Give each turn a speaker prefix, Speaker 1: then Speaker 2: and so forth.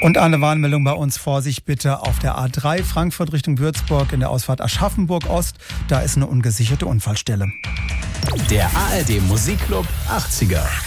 Speaker 1: Und eine Warnmeldung bei uns, Vorsicht bitte auf der A3 Frankfurt Richtung Würzburg in der Ausfahrt Aschaffenburg Ost. Da ist eine ungesicherte Unfallstelle.
Speaker 2: Der ARD Musikclub 80er.